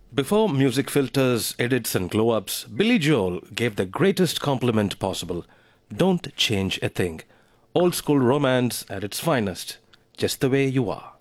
Before music filters, edits, and glow ups, Billy Joel gave the greatest compliment possible: don't change a thing. Old school romance at its finest, just the way you are.